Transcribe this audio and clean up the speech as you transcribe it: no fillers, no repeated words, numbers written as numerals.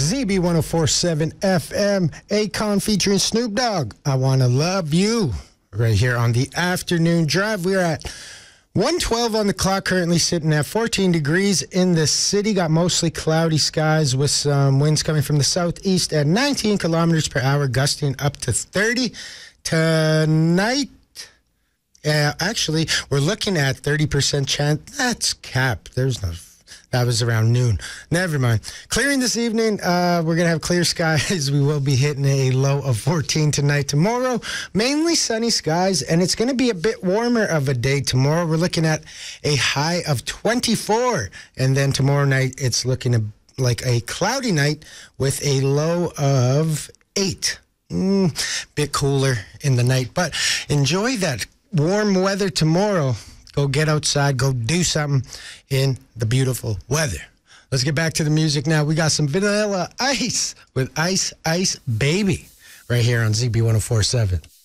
ZB1047 FM, Akon featuring Snoop Dogg. I Wanna Love You. Right here on the afternoon drive. We're at 1:12 on the clock, currently sitting at 14 degrees in the city. Got mostly cloudy skies with some winds coming from the southeast at 19 kilometers per hour, gusting up to 30. Tonight, actually, we're looking at 30% chance. That's cap. That was around noon. Never mind. Clearing this evening. We're going to have clear skies. We will be hitting a low of 14 tonight. Tomorrow, mainly sunny skies, and it's going to be a bit warmer of a day tomorrow. We're looking at a high of 24. And then tomorrow night, it's looking like a cloudy night with a low of 8. Bit cooler in the night. But enjoy that warm weather tomorrow. Go get outside, go do something in the beautiful weather. Let's get back to the music now. We got some Vanilla Ice with Ice Ice Baby right here on ZB1047.